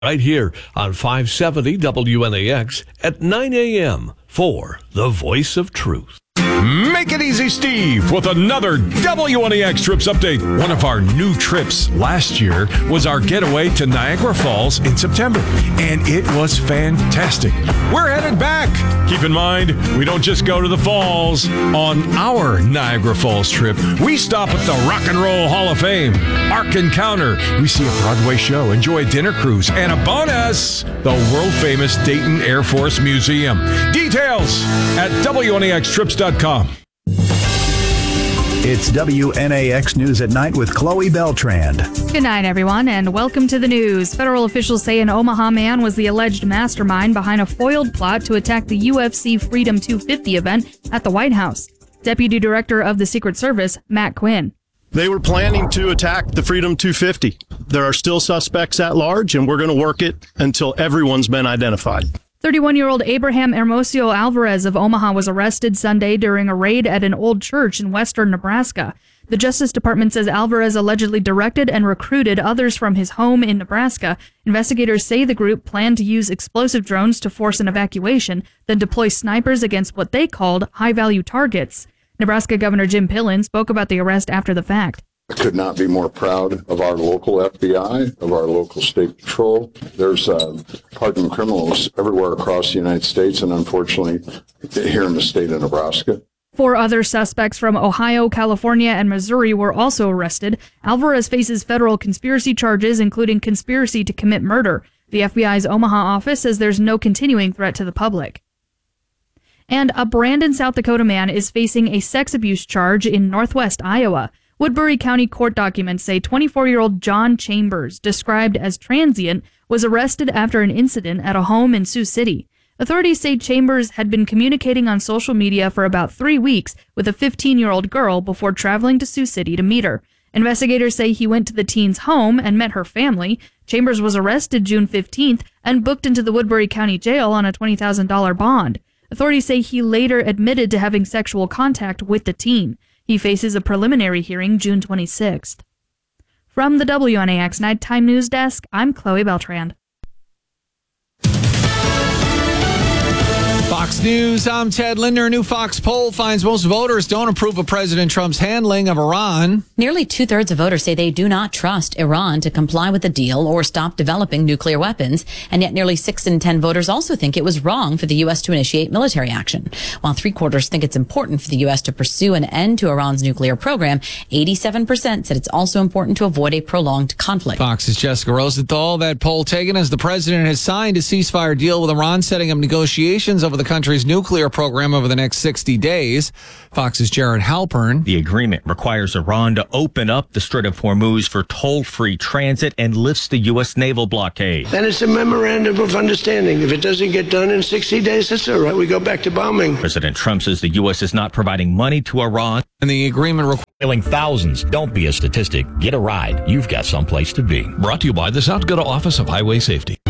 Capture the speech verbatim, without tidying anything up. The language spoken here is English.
right here on five seventy W N A X at nine a.m. for The Voice of Truth. Make it easy, Steve, with another W N A X Trips update. One of our new trips last year was our getaway to Niagara Falls in September, and it was fantastic. We're headed back. Keep in mind, we don't just go to the falls. On our Niagara Falls trip, we stop at the Rock and Roll Hall of Fame, Ark Encounter. We see a Broadway show, enjoy a dinner cruise, and a bonus, the world-famous Dayton Air Force Museum. Details at W N A X trips dot com. It's W N A X News at Night with Chloe Beltrand. Good night, everyone, and welcome to the news. Federal officials say an Omaha man was the alleged mastermind behind a foiled plot to attack the U F C Freedom two fifty event at the White House. Deputy Director of the Secret Service, Matt Quinn. They were planning to attack the Freedom two fifty. There are still suspects at large, and we're going to work it until everyone's been identified. thirty-one-year-old Abraham Hermoso Alvarez of Omaha was arrested Sunday during a raid at an old church in western Nebraska. The Justice Department says Alvarez allegedly directed and recruited others from his home in Nebraska. Investigators say the group planned to use explosive drones to force an evacuation, then deploy snipers against what they called high-value targets. Nebraska Governor Jim Pillen spoke about the arrest after the fact. I could not be more proud of our local F B I, of our local state patrol. There's uh, hardened criminals everywhere across the United States and unfortunately here in the state of Nebraska. Four other suspects from Ohio, California, and Missouri were also arrested. Alvarez faces federal conspiracy charges, including conspiracy to commit murder. The F B I's Omaha office says there's no continuing threat to the public. And a Brandon, South Dakota man is facing a sex abuse charge in northwest Iowa. Woodbury County court documents say twenty-four-year-old John Chambers, described as transient, was arrested after an incident at a home in Sioux City. Authorities say Chambers had been communicating on social media for about three weeks with a fifteen-year-old girl before traveling to Sioux City to meet her. Investigators say he went to the teen's home and met her family. Chambers was arrested June fifteenth and booked into the Woodbury County Jail on a twenty thousand dollars bond. Authorities say he later admitted to having sexual contact with the teen. He faces a preliminary hearing June twenty-sixth. From the W N A X Nighttime News Desk, I'm Chloe Beltrand. Fox News, I'm Ted Linder. A new Fox poll finds most voters don't approve of President Trump's handling of Iran. Nearly two-thirds of voters say they do not trust Iran to comply with the deal or stop developing nuclear weapons. And yet nearly six in ten voters also think it was wrong for the U S to initiate military action. While three-quarters think it's important for the U S to pursue an end to Iran's nuclear program, eighty-seven percent said it's also important to avoid a prolonged conflict. Fox's Jessica Rosenthal. That poll taken as the president has signed a ceasefire deal with Iran, setting up negotiations over the country's nuclear program over the next sixty days. Fox's Jared Halpern. The agreement requires Iran to open up the Strait of Hormuz for toll-free transit and lifts the U S naval blockade. And it's a memorandum of understanding. If it doesn't get done in sixty days, that's all right. We go back to bombing. President Trump says the U S is not providing money to Iran. And the agreement requiring thousands. Don't be a statistic. Get a ride. You've got someplace to be. Brought to you by the South Dakota Office of Highway Safety.